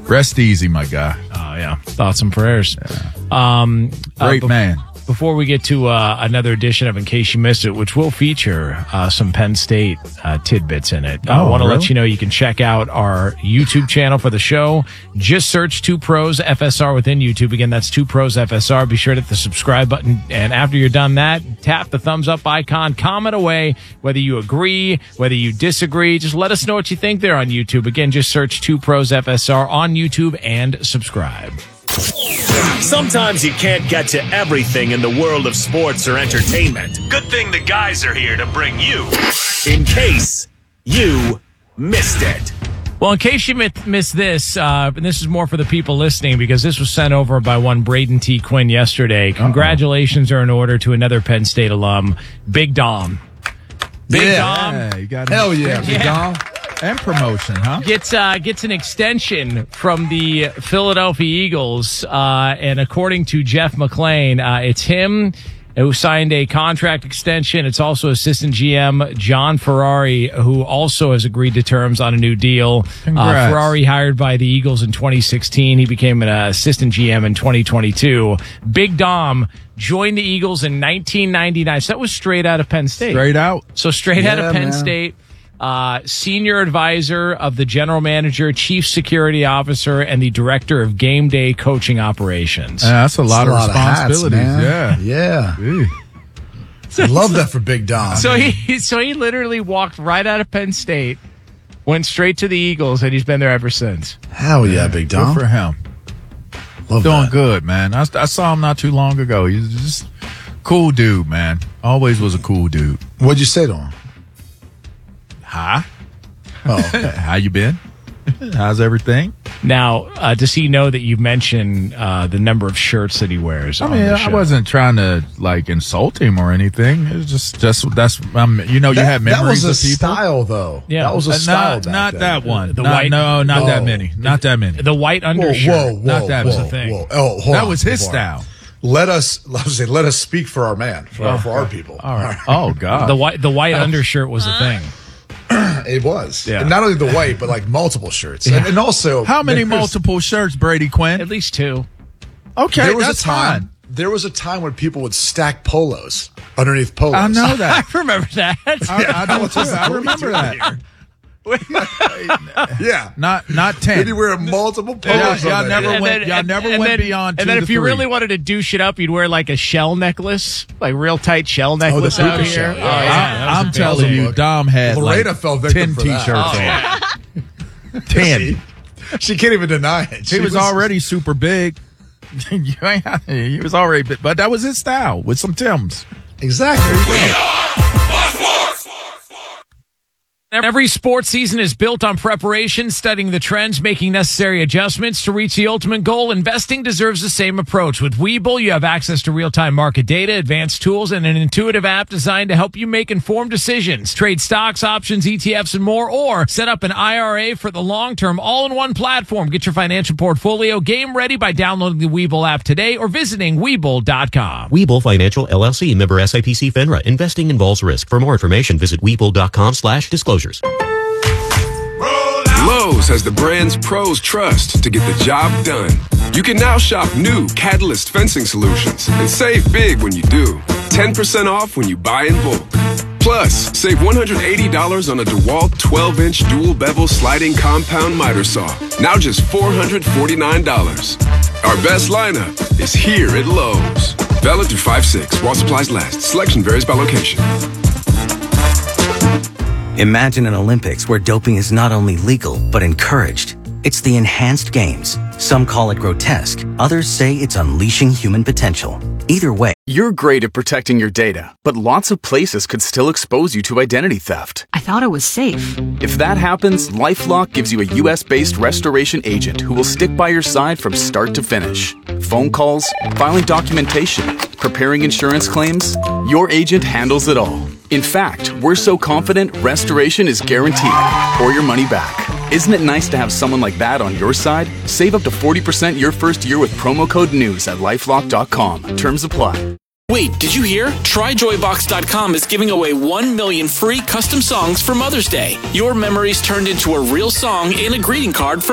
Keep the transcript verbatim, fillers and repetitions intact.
Rest easy, my guy. Oh, yeah. Thoughts and prayers. Yeah. Um, Great uh, be- man. Before we get to uh, another edition of In Case You Missed It, which will feature uh, some Penn State uh, tidbits in it, oh, I want to really? let you know you can check out our YouTube channel for the show. Just search Two Pros F S R within YouTube. Again, that's Two Pros F S R. Be sure to hit the subscribe button. And after you're done that, tap the thumbs up icon. Comment away whether you agree, whether you disagree. Just let us know what you think there on YouTube. Again, just search Two Pros F S R on YouTube and subscribe. Sometimes you can't get to everything in the world of sports or entertainment. Good thing the guys are here to bring you In Case You Missed It. Well, in case you missed this, uh, and this is more for the people listening because this was sent over by one Braden T. Quinn yesterday. Congratulations Uh-oh. are in order to another Penn State alum, Big Dom. Big yeah. Dom. Yeah, you got Hell yeah, Big yeah. Dom. And promotion, huh? Gets uh, gets an extension from the Philadelphia Eagles, uh, and according to Jeff McLean, uh, it's him who signed a contract extension. It's also assistant G M John Ferrari, who also has agreed to terms on a new deal. Uh, Ferrari hired by the Eagles in twenty sixteen. He became an uh, assistant G M in twenty twenty-two. Big Dom joined the Eagles in nineteen ninety-nine. So that was straight out of Penn State. Straight out. So straight yeah, out of Penn man. State. Uh, senior advisor of the general manager, chief security officer, and the director of game day coaching operations. Yeah, that's a lot that's of a lot responsibilities. Of hats, yeah, yeah. I love that for Big Dom. So he, so he literally walked right out of Penn State, went straight to the Eagles, and he's been there ever since. Hell yeah, Big Dom. Good for him. Love Doing that. good, man. I, I saw him not too long ago. He's just cool dude, man. Always was a cool dude. What'd you say to him? Hi. Oh, okay. How you been? How's everything? Now, uh, does he know that you mentioned uh, the number of shirts that he wears? I on mean, the I show? wasn't trying to like insult him or anything. It was just, just that's, um, you know, you that, have memories that was a of people. style, though. Yeah. that was a Uh, style. not back not then. that one. The Not- white- no, not Whoa. that many. Not that many. The white Whoa, undershirt. whoa, whoa, Not that whoa, was a thing. whoa. Oh, hold that on, was his hold on. style. Let us, let us say, let us speak for our man, for, our, for our people. All right. Oh God. The white the white undershirt was a thing. It was. Yeah. And not only the white, but like multiple shirts. And, and also, How many there's- multiple shirts, Brady Quinn? At least two. Okay, There was that's a time. fine. There was a time when people would stack polos underneath polos. I know I that. remember that. I, I do too. I remember that. Yeah. Not not Then ten. you wear multiple Y'all, polos. y'all on that. never And went. then- y'all and- never and went then- beyond two And then to if you three. really wanted to douche it up, you'd wear like a shell necklace, like real tight shell necklace puka out here. shell, Oh, yeah. yeah, that was I, a I'm big telling look. you, Dom had Lorena like fell victim ten for that. t-shirts Oh, on. Ten. She can't even deny it. She He was already super big. you ain't, he was already big, but that was his style with some Timbs. Exactly. Every sports season is built on preparation, studying the trends, making necessary adjustments to reach the ultimate goal. Investing deserves the same approach. With Webull, you have access to real-time market data, advanced tools, and an intuitive app designed to help you make informed decisions. Trade stocks, options, E T Fs, and more, or set up an I R A for the long-term all-in-one platform. Get your financial portfolio game ready by downloading the Webull app today or visiting Webull dot com. Webull Financial, L L C, member S I P C FINRA. Investing involves risk. For more information, visit Webull dot com slash disclosures. Lowe's has the brands pros trust to get the job done. You can now shop new Catalyst fencing solutions and save big when you do. ten percent off when you buy in bulk. Plus, save one hundred eighty dollars on a DeWalt twelve-inch dual bevel sliding compound miter saw. Now just four hundred forty-nine dollars. Our best lineup is here at Lowe's. Valid through five six while supplies last. Selection varies by location. Imagine an Olympics where doping is not only legal, but encouraged. It's the enhanced games. Some call it grotesque. Others say it's unleashing human potential. Either way, you're great at protecting your data, but lots of places could still expose you to identity theft. I thought it was safe. If that happens, LifeLock gives you a U S-based restoration agent who will stick by your side from start to finish. Phone calls, filing documentation, preparing insurance claims, your agent handles it all. In fact, we're so confident restoration is guaranteed or your money back. Isn't it nice to have someone like that on your side? Save up to forty percent your first year with promo code NEWS at lifelock dot com. Terms apply. Wait, did you hear? Try Joy Box dot com is giving away one million free custom songs for Mother's Day. Your memories turned into a real song in a greeting card for